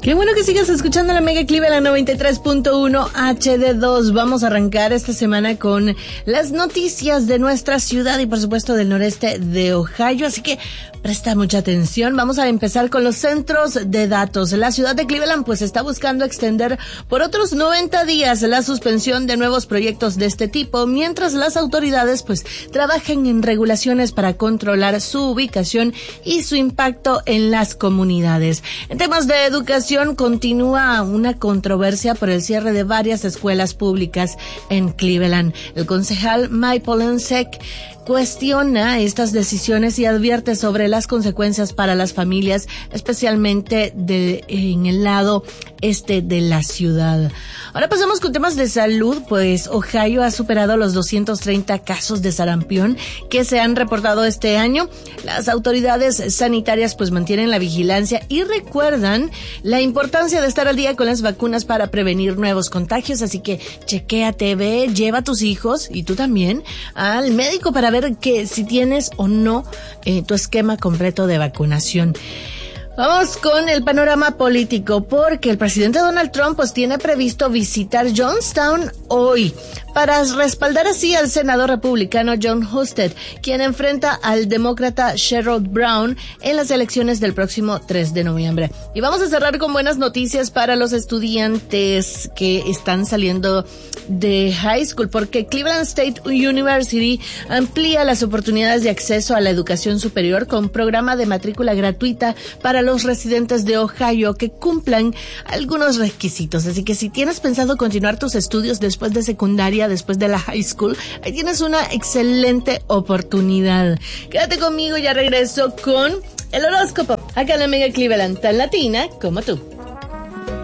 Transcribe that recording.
Qué bueno que sigas escuchando la Mega Cleveland 93.1 HD2. Vamos a arrancar esta semana con las noticias de nuestra ciudad y por supuesto del noreste de Ohio, así que presta mucha atención. Vamos a empezar con los centros de datos. La ciudad de Cleveland pues está buscando extender por otros 90 días la suspensión de nuevos proyectos de este tipo, mientras las autoridades pues trabajan en regulaciones para controlar su ubicación y su impacto en las comunidades. En temas de educación, continúa una controversia por el cierre de varias escuelas públicas en Cleveland. El concejal Mike Polensek cuestiona estas decisiones y advierte sobre las consecuencias para las familias, especialmente en el lado este de la ciudad. Ahora pasamos con temas de salud, pues Ohio ha superado los 230 casos de sarampión que se han reportado este año. Las autoridades sanitarias pues mantienen la vigilancia y recuerdan la importancia de estar al día con las vacunas para prevenir nuevos contagios, así que chequéate, ve, lleva a tus hijos y tú también al médico para ver que si tienes o no tu esquema completo de vacunación. Vamos con el panorama político, porque el presidente Donald Trump pues tiene previsto visitar Johnstown hoy para respaldar así al senador republicano Jon Husted, quien enfrenta al demócrata Sherrod Brown en las elecciones del próximo 3 de noviembre. Y vamos a cerrar con buenas noticias para los estudiantes que están saliendo de high school, porque Cleveland State University amplía las oportunidades de acceso a la educación superior con programa de matrícula gratuita para los residentes de Ohio que cumplan algunos requisitos. Así que si tienes pensado continuar tus estudios después de secundaria, después de la high school, ahí tienes una excelente oportunidad. Quédate conmigo, ya regreso con el horóscopo acá en la Mega Cleveland, tan latina como tú.